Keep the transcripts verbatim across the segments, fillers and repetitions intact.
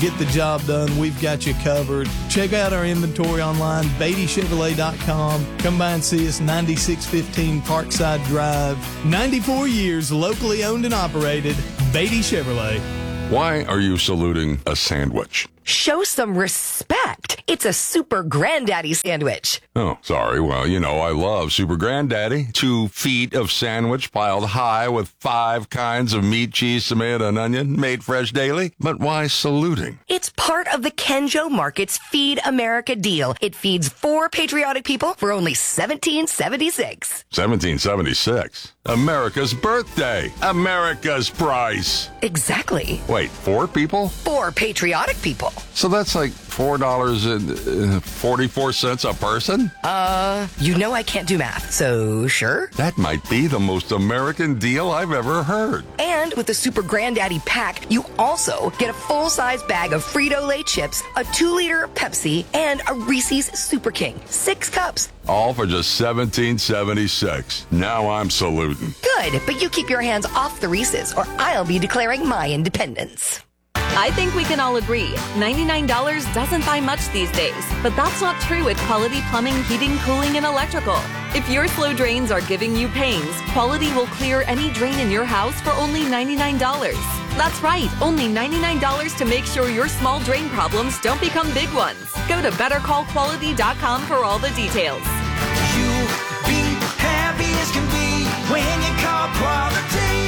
Get the job done. We've got you covered. Check out our inventory online, Beatty Chevrolet dot com. Come by and see us, ninety-six fifteen Parkside Drive. ninety-four years locally owned and operated, Beatty Chevrolet. Why are you saluting a sandwich? Show some respect. It's a Super Granddaddy sandwich. Oh, sorry. Well, you know, I love Super Granddaddy. Two feet of sandwich piled high with five kinds of meat, cheese, tomato, and onion, made fresh daily. But why saluting? It's part of the Kenjo Market's Feed America deal. It feeds four patriotic people for only seventeen seventy-six. seventeen seventy-six. America's birthday. America's price. Exactly. Wait, four people? Four patriotic people. So that's like four dollars and forty-four cents a person? Uh, you know I can't do math, so sure. That might be the most American deal I've ever heard. And with the Super Granddaddy pack, you also get a full-size bag of Frito-Lay chips, a two-liter Pepsi, and a Reese's Super King. Six cups. All for just seventeen seventy-six. Now I'm saluting. Good, but you keep your hands off the Reese's, or I'll be declaring my independence. I think we can all agree, ninety-nine dollars doesn't buy much these days. But that's not true with Quality Plumbing, Heating, Cooling, and Electrical. If your slow drains are giving you pains, Quality will clear any drain in your house for only ninety-nine dollars. That's right, only ninety-nine dollars to make sure your small drain problems don't become big ones. Go to better call quality dot com for all the details. You'll be happy as can be when you call Quality.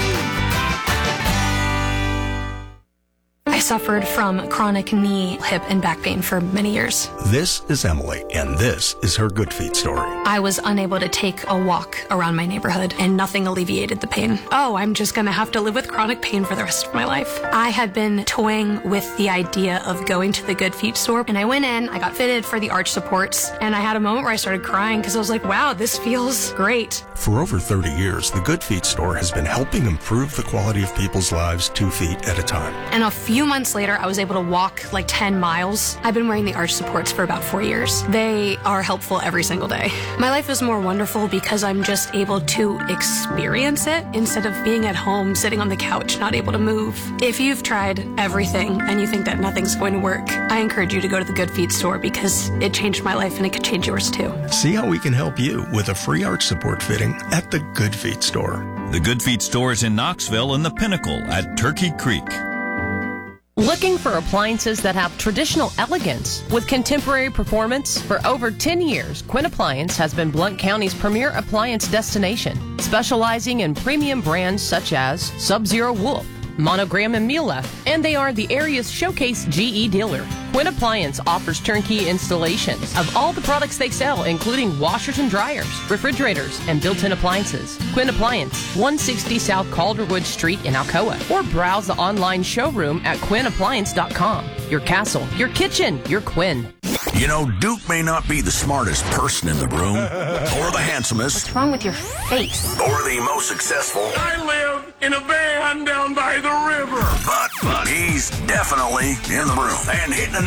I suffered from chronic knee, hip, and back pain for many years. This is Emily, and this is her Good Feet story. I was unable to take a walk around my neighborhood, and nothing alleviated the pain. Oh, I'm just going to have to live with chronic pain for the rest of my life. I had been toying with the idea of going to the Good Feet store, and I went in, I got fitted for the arch supports, and I had a moment where I started crying because I was like, wow, this feels great. For over thirty years, the Good Feet store has been helping improve the quality of people's lives two feet at a time. And a few months later, I was able to walk like ten miles. I've been wearing the arch supports for about four years. They are helpful every single day. My life is more wonderful because I'm just able to experience it instead of being at home, sitting on the couch, not able to move. If you've tried everything and you think that nothing's going to work, I encourage you to go to the Good Feet store because it changed my life and it could change yours too. See how we can help you with a free arch support fitting at the Good Feet store. The Good Feet store is in Knoxville and the Pinnacle at Turkey Creek. Looking for appliances that have traditional elegance with contemporary performance? For over ten years, Quinn Appliance has been Blount County's premier appliance destination, specializing in premium brands such as Sub-Zero Wolf, Monogram, and Miele, and they are the area's showcase G E dealer. Quinn Appliance offers turnkey installations of all the products they sell, including washers and dryers, refrigerators, and built-in appliances. Quinn Appliance, one sixty South Calderwood Street in Alcoa, or browse the online showroom at quinn appliance dot com. Your castle, your kitchen, your Quinn. You know, Duke may not be the smartest person in the room, or the handsomest. What's wrong with your face? Or the most successful. I live in a van down by the river. But, but he's definitely in the room and hitting a